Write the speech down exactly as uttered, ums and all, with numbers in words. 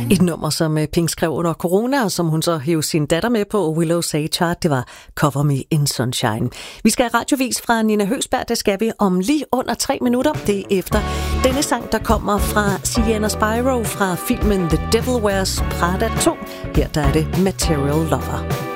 Et nummer, som Pink skrev under corona, og som hun så hævde sin datter med på Willow's A-chart, det var Cover Me in Sunshine. Vi skal have radiovis fra Nina Høgsberg, det skal vi om lige under tre minutter. Det er efter denne sang, der kommer fra Sienna Spyro fra filmen The Devil Wears Prada to. Her der er det Material Lover.